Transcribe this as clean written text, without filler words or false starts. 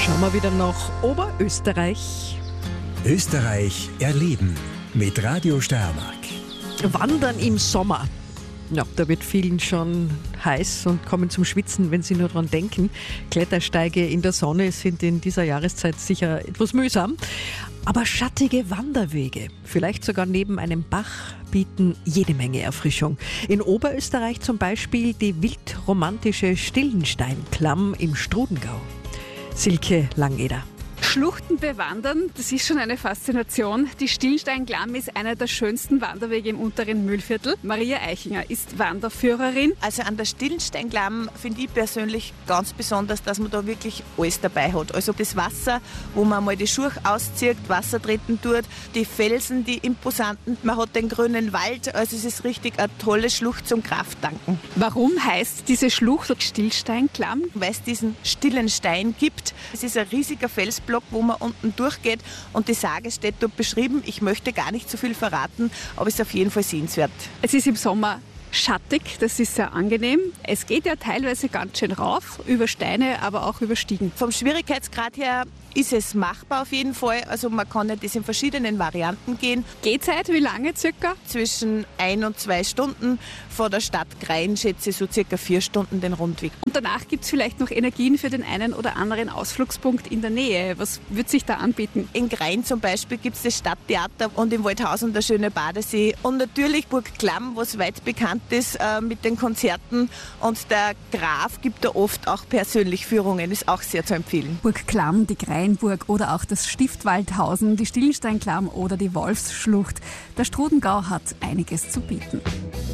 Schauen wir wieder nach Oberösterreich. Österreich erleben mit Radio Steiermark. Wandern im Sommer. Ja, da wird vielen schon heiß und kommen zum Schwitzen, wenn sie nur dran denken. Klettersteige in der Sonne sind in dieser Jahreszeit sicher etwas mühsam. Aber schattige Wanderwege, vielleicht sogar neben einem Bach, bieten jede Menge Erfrischung. In Oberösterreich zum Beispiel die wildromantische Stillensteinklamm im Strudengau. Silke Langeder. Schluchten bewandern, das ist schon eine Faszination. Die Stillensteinklamm ist einer der schönsten Wanderwege im unteren Mühlviertel. Maria Eichinger ist Wanderführerin. Also an der Stillensteinklamm finde ich persönlich ganz besonders, dass man da wirklich alles dabei hat. Also das Wasser, wo man mal die Schuhe auszieht, Wasser treten tut, die Felsen, die imposanten, man hat den grünen Wald. Also es ist richtig eine tolle Schlucht zum Krafttanken. Warum heißt diese Schlucht Stillensteinklamm? Weil es diesen stillen Stein gibt. Es ist ein riesiger Felsblock, wo man unten durchgeht und die Sage steht dort beschrieben. Ich möchte gar nicht so viel verraten, aber es ist auf jeden Fall sehenswert. Es ist im Sommer schattig, das ist sehr angenehm. Es geht ja teilweise ganz schön rauf, über Steine, aber auch über Stiegen. Vom Schwierigkeitsgrad her ist es machbar auf jeden Fall. Also man kann ja das in verschiedenen Varianten gehen. Gehzeit, wie lange circa? Zwischen 1 und 2 Stunden. Von der Stadt Grein schätze ich so circa 4 Stunden den Rundweg. Und danach gibt es vielleicht noch Energien für den einen oder anderen Ausflugspunkt in der Nähe. Was wird sich da anbieten? In Grein zum Beispiel gibt es das Stadttheater und im Waldhausen der schöne Badesee. Und natürlich Burg Klamm, was weit bekannt ist mit den Konzerten. Und der Graf gibt da oft auch persönlich Führungen, ist auch sehr zu empfehlen. Burg Klamm, die Greinburg oder auch das Stift Waldhausen, die Stillensteinklamm oder die Wolfsschlucht. Der Strudengau hat einiges zu bieten.